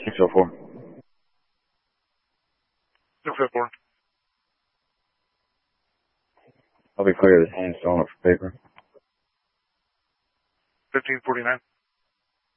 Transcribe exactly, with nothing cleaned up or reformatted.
six oh four. six oh four. I'll be clear. This hand stolen for paper. fifteen forty-nine.